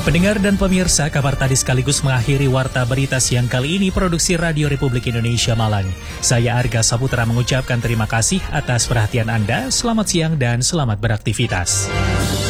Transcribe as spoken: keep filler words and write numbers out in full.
Pendengar dan pemirsa, kabar tadi sekaligus mengakhiri Warta Berita siang kali ini produksi Radio Republik Indonesia Malang. Saya Arga Saputra mengucapkan terima kasih atas perhatian Anda, selamat siang dan selamat beraktivitas.